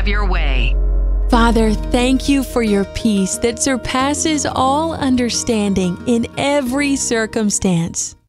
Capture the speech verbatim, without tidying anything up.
have your way. Father, thank you for your peace that surpasses all understanding in every circumstance.